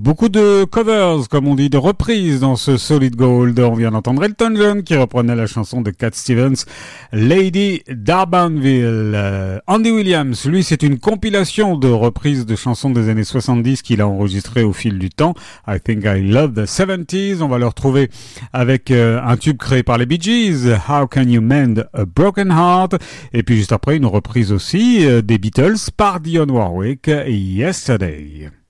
Beaucoup de covers, comme on dit, de reprises dans ce Solid Gold. On vient d'entendre Elton John qui reprenait la chanson de Cat Stevens, Lady D'Urbanville. Andy Williams, lui, c'est une compilation de reprises de chansons des années 70 qu'il a enregistrées au fil du temps. I Think I Love the 70s. On va le retrouver avec un tube créé par les Bee Gees, How Can You Mend a Broken Heart. Et puis juste après, une reprise aussi des Beatles par Dionne Warwick, Yesterday.